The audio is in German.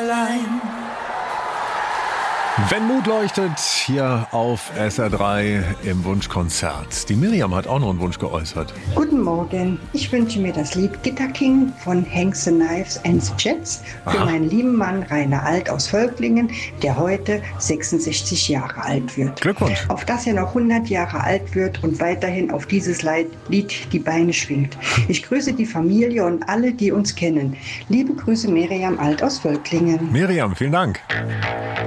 allein. Wenn Mut leuchtet, hier auf SR3 im Wunschkonzert. Die Miriam hat auch noch einen Wunsch geäußert. Guten Morgen. Ich wünsche mir das Lied Gitter King von Hank the Knives and the Jets für meinen lieben Mann Rainer Alt aus Völklingen, der heute 66 Jahre alt wird. Glückwunsch. Auf dass er noch 100 Jahre alt wird und weiterhin auf dieses Lied die Beine schwingt. Ich grüße die Familie und alle, die uns kennen. Liebe Grüße, Miriam Alt aus Völklingen. Miriam, vielen Dank.